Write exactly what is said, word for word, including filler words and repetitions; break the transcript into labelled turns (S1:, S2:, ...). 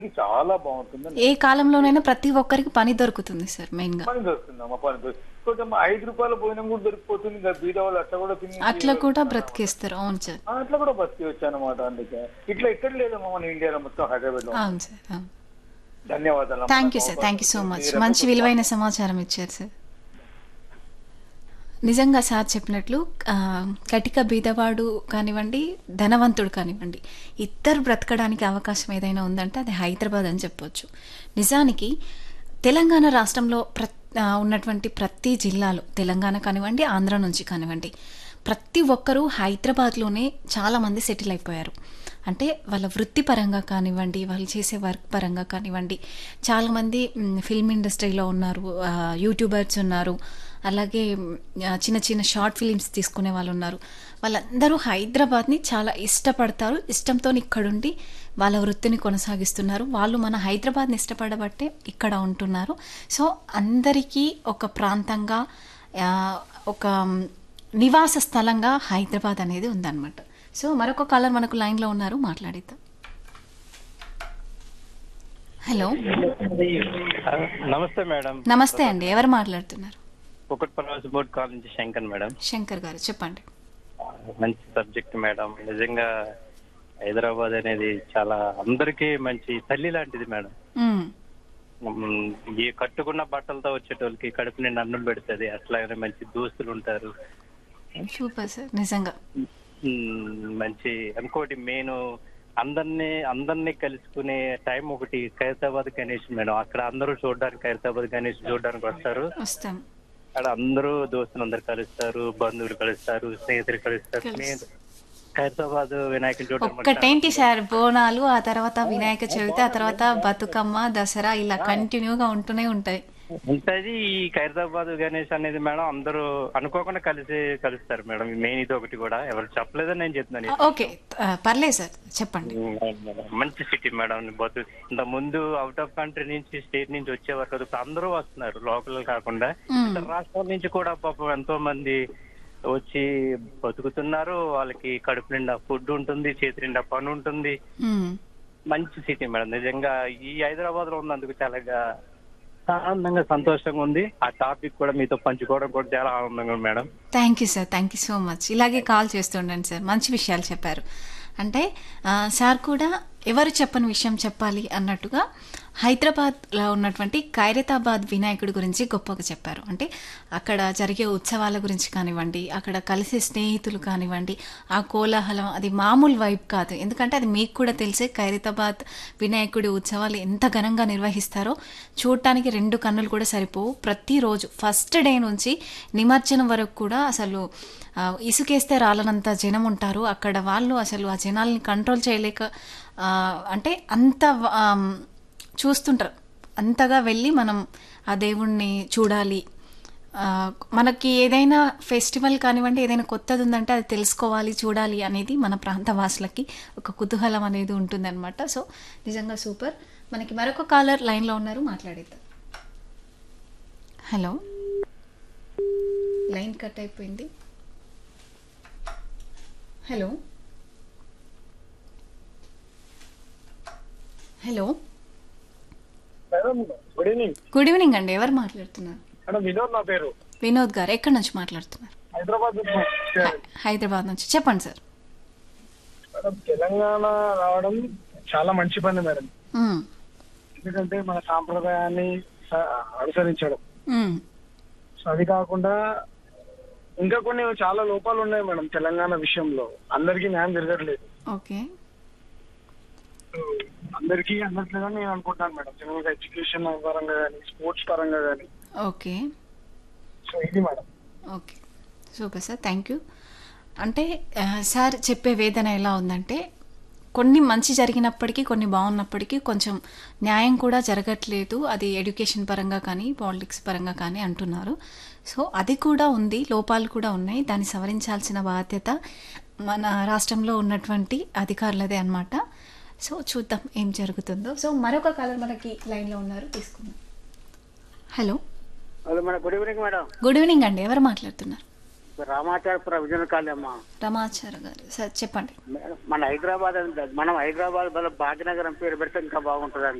S1: ఇది చాలా బాగుంటుందండి.
S2: ఏ కాలంలోనైనా ప్రతి ఒక్కరికి పని దొరుకుతుంది సార్ మెయిన్‌గా.
S1: పని దొరుకుతుందమ్మా, పని దొరుకుతుంది. ఇంకోటి అమ్మా, ఐదు రూపాయల భోజనం కూడా దొరికిపోతుంది. ఇంకా బీద వాళ్ళు అట్లా కూడా తిని
S2: అట్లా కూడా బ్రతికేస్తారు. అవును సార్.
S1: ఆ, అట్లా కూడా బతికి అనమాట. అందుకే ఇట్లా ఎక్కడ లేదమ్మా మన ఇండియాలో, మొత్తం హైదరాబాద్ లో.
S2: అవును సార్. అవును.
S1: ధన్యవాదాలు.
S2: Thank you sir. Thank you so much. మంచి విలువైన సమాచారం ఇచ్చారు సార్. నిజంగా సార్ చెప్పినట్లు ఆ, కటిక బీదవాడు కానివ్వండి, ధనవంతుడు కానివ్వండి, ఇద్దరు బ్రతకడానికి అవకాశం ఏదైనా ఉందంటే అది హైదరాబాద్ అని చెప్పొచ్చు. నిజానికి తెలంగాణ రాష్ట్రంలో ప్ర ఆ, ఉన్నటువంటి ప్రతి జిల్లాలో, తెలంగాణ కానివ్వండి, ఆంధ్ర నుంచి కానివ్వండి, ప్రతి ఒక్కరూ హైదరాబాద్లోనే చాలామంది సెటిల్ అయిపోయారు. అంటే వాళ్ళ వృత్తిపరంగా కానివ్వండి, వాళ్ళు చేసే వర్క్ పరంగా కానివ్వండి, చాలామంది ఫిల్మ్ ఇండస్ట్రీలో ఉన్నారు, ఆ, యూట్యూబర్స్ ఉన్నారు, అలాగే ఆ, చిన్న చిన్న షార్ట్ ఫిలిమ్స్ తీసుకునే వాళ్ళు ఉన్నారు. వాళ్ళందరూ హైదరాబాద్ని చాలా ఇష్టపడతారు. ఇష్టంతో ఇక్కడుండి వాళ్ళ వృత్తిని కొనసాగిస్తున్నారు. వాళ్ళు మన హైదరాబాద్ని ఇష్టపడబట్టే ఇక్కడ ఉంటున్నారు. సో అందరికీ ఒక ప్రాంతంగా ఆ, ఒక నివాస స్థలంగా హైదరాబాద్ అనేది ఉందన్నమాట. సో మరొక కాలర్ మనకు లైన్లో ఉన్నారు, మాట్లాడిద్దాం. హలో,
S3: నమస్తే మేడం.
S2: నమస్తే అండి. ఎవరు మాట్లాడుతున్నారు?
S3: ఒకటి పర్వాస్ బోర్డ్ కాల్ నుంచి శంకర్ మేడం.
S2: శంకర్ గారు చెప్పండి.
S3: మంచి సబ్జెక్ట్ మేడం. నిజంగా హైదరాబాద్ అనేది చాలా అందరికీ మంచి తల్లి లాంటిది మేడం.
S2: మ్మ్.
S3: మ్మ్, ఈ కట్టుకున్న బట్టలతో వచ్చేటోళ్ళకి కడుపు నిండా అన్నం పెడుతుంది. అట్లాగే మంచి దోస్తులు ఉంటారు.
S2: Super sir. నిజంగా
S3: మ్మ్, మంచి ఇంకోటి మెయిన్ అందరినీ అందరినీ కలుసుకునే టైం ఒకటి ఖైరతాబాద్ గణేష్ మేడం. అక్కడ అందరూ చూడడానికి ఖైరతాబాద్ గణేష్ చూడడానికి వస్తారు.
S2: వస్తాం.
S3: అక్కడ అందరూ దోస్తులు అందరు కలుస్తారు, బంధువులు కలుస్తారు, స్నేహితులు కలుస్తారు.
S2: కలుస్తారు.
S3: ఖైరతాబాద్ వినాయకుని చూడడం
S2: ఒక్కటేంటి సార్, బోనాలు, ఆ తర్వాత వినాయక చవితి, ఆ తర్వాత బతుకమ్మ, దసరా, ఇలా కంటిన్యూగా ఉంటూనే ఉంటాయి.
S3: ఉంటది. ఈ ఖైరతాబాద్ గణేష్ అనేది మేడం అందరూ అనుకోకుండా కలిసి కలుస్తారు మేడం. మెయిన్ ఇది ఒకటి కూడా ఎవరు చెప్పలేదని నేను చెప్తున్నాను.
S2: ఓకే, ఆ, పర్లేదు సార్, చెప్పండి.
S3: మంచి సిటీ మేడం. బతు ఇంత ముందు అవుట్ ఆఫ్ కంట్రీ నుంచి, స్టేట్ నుంచి వచ్చేవారు కదా, ఇప్పుడు అందరూ వస్తున్నారు, లోకల్ కాకుండా ఇతర రాష్ట్రాల నుంచి కూడా పాపం ఎంతో మంది వచ్చి బతుకుతున్నారు. వాళ్ళకి కడుపు నిండా ఫుడ్ ఉంటుంది, చేతి నిండా పని ఉంటుంది.
S2: మ్మ్.
S3: మంచి సిటీ మేడం. నిజంగా ఈ హైదరాబాద్ లో ఉన్నందుకు చాలా ఆనందంగా, సంతోషంగా ఉంది. ఆ టాపిక్ కూడా మీతో పంచుకోవడం కూడా చాలా ఆనందంగా ఉంది madam.
S2: Thank you sir. Thank you so much. ఇలాగే కాల్ చేస్తుండండి సార్. మంచి విషయాలు చెప్పారు. అంటే ఆ, సార్ కూడా ఎవరు చెప్పని విషయం చెప్పాలి అన్నట్టుగా హైదరాబాద్లో ఉన్నటువంటి ఖైరతాబాద్ వినాయకుడి గురించి గొప్పగా చెప్పారు. అంటే అక్కడ జరిగే ఉత్సవాల గురించి కానివ్వండి, అక్కడ కలిసే స్నేహితులు కానివ్వండి, ఆ కోలాహలం అది మామూలు వైబ్ కాదు. ఎందుకంటే అది మీకు కూడా తెలిసే, ఖైరతాబాద్ వినాయకుడి ఉత్సవాలు ఎంత ఘనంగా నిర్వహిస్తారో చూడటానికి రెండు కన్నులు కూడా సరిపోవు. ప్రతిరోజు ఫస్ట్ డే నుంచి నిమజ్జనం వరకు కూడా అసలు ఆ, ఇసుకేస్తే రాలనంత జనం ఉంటారు అక్కడ. వాళ్ళు అసలు ఆ జనాల్ని కంట్రోల్ చేయలేక ఆ, అంటే అంత ఆ, చూస్తుంటారు. అంతగా వెళ్ళి మనం ఆ దేవుణ్ణి చూడాలి. ఆ, మనకి ఏదైనా ఫెస్టివల్ కానివ్వండి, ఏదైనా కొత్తది ఉందంటే అది తెలుసుకోవాలి, చూడాలి అనేది మన ప్రాంత వాసులకి ఒక కుతూహలం అనేది ఉంటుందన్నమాట. సో నిజంగా సూపర్. మనకి మరొక కాలర్ లైన్లో ఉన్నారు, మాట్లాడేద్దాం. హలో, లైన్ కట్ అయిపోయింది. Hello hello
S1: madam, good evening.
S2: Good evening అండి. ఎవరు మాట్లాడుతున్నారు?
S1: మేడం, వినోద్ నా పేరు.
S2: వినోద్ గారు, ఎక్కడి నుంచి మాట్లాడుతున్నారు?
S1: హైదరాబాద్ నుంచి.
S2: హై- హైదరాబాద్ నుంచి. చెప్పండి సార్.
S1: మేడం, తెలంగాణ రావడం చాలా మంచి పని మేడం.
S2: మ్మ్.
S1: ఎందుకంటే మన సాంప్రదాయాన్ని స- అనుసరించడం.
S2: మ్మ్.
S1: సో అది కాకుండా ఇంకా కొన్ని చాలా లోపాలు ఉన్నాయి మేడం తెలంగాణ విషయంలో. అందరికీ న్యాయం జరగట్లేదు.
S2: ఓకే.
S1: అందరికీ అందట్లేదని నేను అనుకుంటాను మేడం. జనరల్గా ఎడ్యుకేషన్ పరంగా కానీ, స్పోర్ట్స్ పరంగా కానీ.
S2: ఓకే.
S1: సో ఇది madam.
S2: Okay, super sir. Thank you. అంటే ఆ, సార్ చెప్పే వేదన ఎలా ఉందంటే, కొన్ని మంచి జరిగినప్పటికీ, కొన్ని బాగున్నప్పటికీ కొంచెం న్యాయం కూడా జరగట్లేదు. అది ఎడ్యుకేషన్ పరంగా కానీ, పాలిటిక్స్ పరంగా కానీ అంటున్నారు. సో అది కూడా ఉంది, లోపాలు కూడా ఉన్నాయి. దాన్ని సవరించాల్సిన బాధ్యత మన రాష్ట్రంలో ఉన్నటువంటి అధికారులదే అన్నమాట. సో చూద్దాం ఏం జరుగుతుందో. సో మరొక కాలర్ మనకి లైన్లో ఉన్నారు, తీసుకుందాం. Hello
S4: hello madam, good evening madam.
S2: Good evening అండి. ఎవరు మాట్లాడుతున్నారు?
S4: రామాచారపురం విజయన కాలనీ అమ్మా.
S2: రమాచారి గారు సార్ చెప్పండి.
S4: మన హైదరాబాద్ అంత- మనం హైదరాబాద్ బల భాగ్యనగరం పేరు పెడితే ఇంకా బాగుంటుంది.